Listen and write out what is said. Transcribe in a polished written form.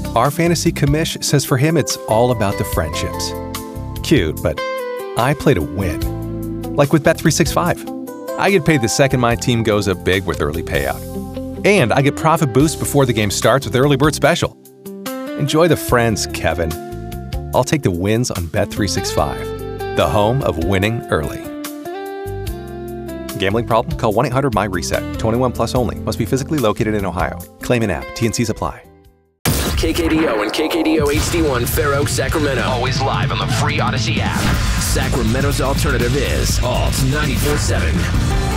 Our fantasy commish says for him it's all about the friendships. Cute, but I play to win. Like with Bet365. I get paid the second my team goes up big with early payout. And I get profit boost before the game starts with Early Bird Special. Enjoy the friends, Kevin. I'll take the wins on Bet365, the home of winning early. Gambling problem? Call 1-800-MY-RESET. 21 plus only. Must be physically located in Ohio. Claim in app. T&Cs apply. KKDO and KKDO HD1 Fair Oaks, Sacramento. Always live on the free Odyssey app. Sacramento's alternative is Alt 94.7.